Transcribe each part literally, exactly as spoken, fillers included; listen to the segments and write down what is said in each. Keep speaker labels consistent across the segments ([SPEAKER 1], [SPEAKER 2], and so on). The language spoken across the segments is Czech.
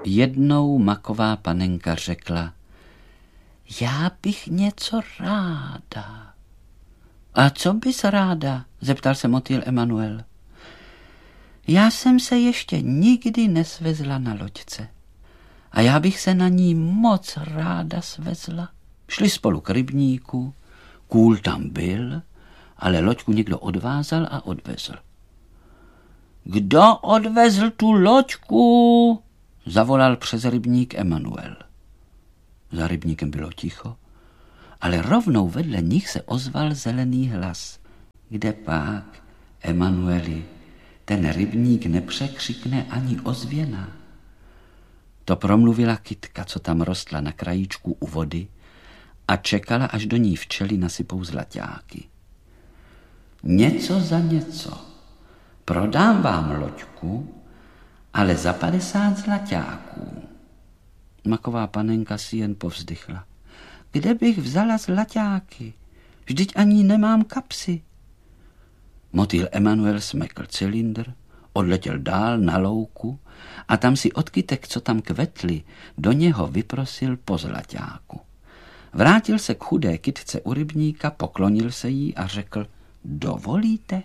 [SPEAKER 1] Jednou maková panenka řekla: já bych něco ráda. A co bys ráda? Zeptal se motýl Emanuel. Já jsem se ještě nikdy nesvezla na loďce. A já bych se na ní moc ráda svezla. Šli spolu k rybníku, kůl tam byl, ale loďku někdo odvázal a odvezl. Kdo odvezl tu loďku? Zavolal přes rybník Emanuel. Za rybníkem bylo ticho, ale rovnou vedle nich se ozval zelený hlas. Kde pak, Emanueli, ten rybník nepřekřikne ani ozvěna. To promluvila kytka, co tam rostla na krajíčku u vody a čekala, až do ní včely nasypou zlaťáky. Něco za něco. Prodám vám loďku, ale za padesát zlaťáků. Maková panenka si jen povzdychla. Kde bych vzala zlaťáky? Vždyť ani nemám kapsy. Motýl Emanuel smekl cylindr, odletěl dál na louku a tam si od kytek, co tam kvetly, do něho vyprosil po zlaťáku. Vrátil se k chudé kytce u rybníka, poklonil se jí a řekl: dovolíte?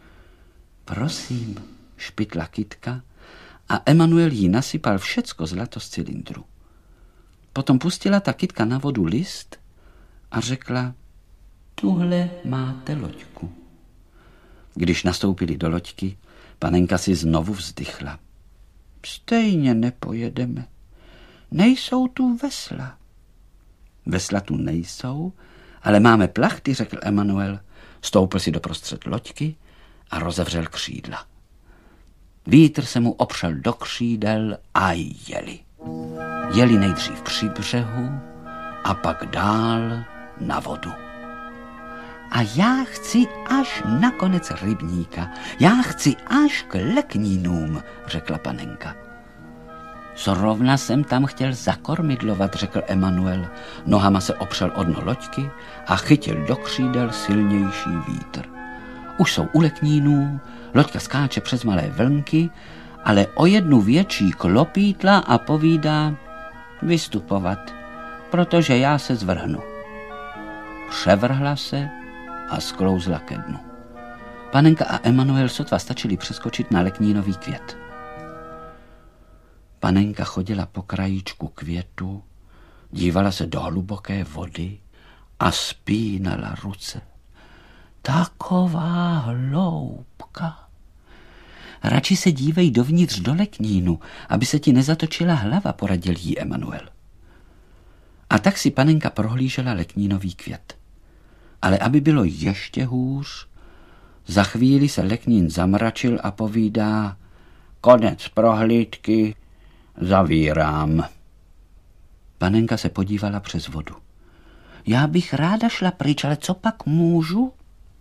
[SPEAKER 1] Prosím, špitla kytka a Emanuel jí nasypal všecko zlato z cylindru. Potom pustila ta kytka na vodu list a řekla: tuhle máte loďku. Když nastoupili do loďky, panenka si znovu vzdychla. Stejně nepojedeme. Nejsou tu vesla. Vesla tu nejsou, ale máme plachty, řekl Emanuel. Stoupil si doprostřed loďky a rozevřel křídla. Vítr se mu opřel do křídel a jeli. Jeli nejdřív při břehu a pak dál na vodu. A já chci až na konec rybníka. Já chci až k leknínům, řekla panenka. Zrovna jsem tam chtěl zakormidlovat, řekl Emanuel. Nohama se opřel o dno loďky a chytil do křídel silnější vítr. Už jsou u leknínů, loďka skáče přes malé vlnky, ale o jednu větší klopítla a povídá: vystupovat, protože já se zvrhnu. Převrhla se a sklouzla ke dnu. Panenka a Emanuel sotva stačili přeskočit na leknínový květ. Panenka chodila po krajíčku květu, dívala se do hluboké vody a spínala ruce. Taková hloubka. Radši se dívej dovnitř do leknínu, aby se ti nezatočila hlava, poradil jí Emanuel. A tak si panenka prohlížela leknínový květ. Ale aby bylo ještě hůř, za chvíli se leknín zamračil a povídá: konec prohlídky, zavírám. Panenka se podívala přes vodu. Já bych ráda šla pryč, ale co pak můžu?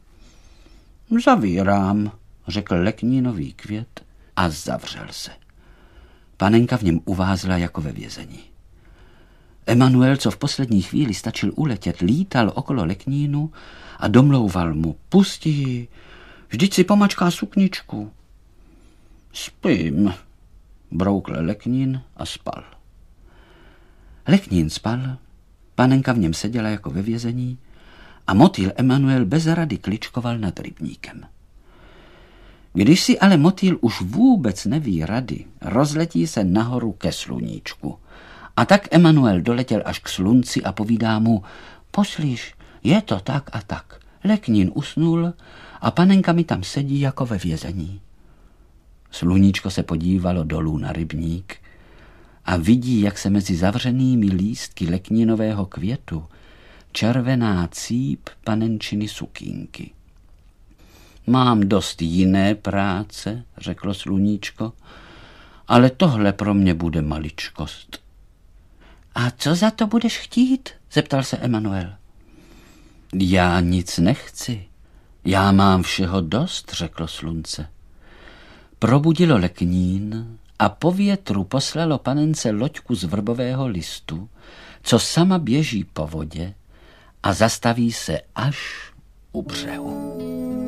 [SPEAKER 1] Zavírám, řekl leknínový květ a zavřel se. Panenka v něm uvázla jako ve vězení. Emanuel, co v poslední chvíli stačil uletět, lítal okolo leknínu a domlouval mu: pusti ji, vždyť si pomačká sukničku. Spím, broukl leknín a spal. Leknín spal, panenka v něm seděla jako ve vězení a motýl Emanuel bez rady kličkoval nad rybníkem. Když si ale motýl už vůbec neví rady, rozletí se nahoru ke sluníčku. A tak Emanuel doletěl až k slunci a povídá mu: poslíš, je to tak a tak. Leknín usnul a panenka mi tam sedí jako ve vězení. Sluníčko se podívalo dolů na rybník a vidí, jak se mezi zavřenými lístky leknínového květu červená cíp panenčiny sukínky. Mám dost jiné práce, řeklo sluníčko, ale tohle pro mě bude maličkost. A co za to budeš chtít? Zeptal se Emanuel. Já nic nechci. Já mám všeho dost, řeklo slunce. Probudilo leknín a po větru poslalo panence loďku z vrbového listu, co sama běží po vodě a zastaví se až u břehu.